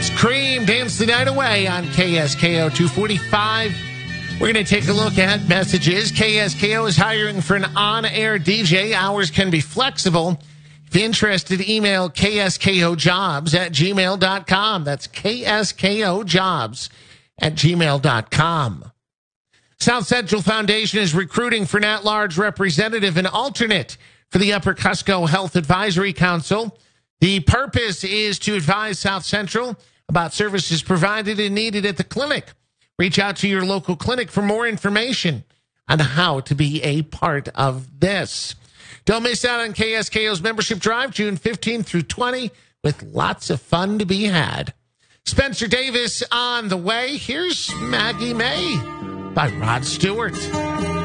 It's Cream, Dance the Night Away on KSKO 245. We're going to take a look at messages. KSKO is hiring for an on-air DJ. Hours can be flexible. If interested, email kskojobs@gmail.com. That's kskojobs@gmail.com. South Central Foundation is recruiting for an at-large representative and alternate for the Upper Cusco Health Advisory Council. The purpose is to advise South Central about services provided and needed at the clinic. Reach out to your local clinic for more information on how to be a part of this. Don't miss out on KSKO's membership drive, June 15th through 20, with lots of fun to be had. Spencer Davis on the way. Here's Maggie May by Rod Stewart.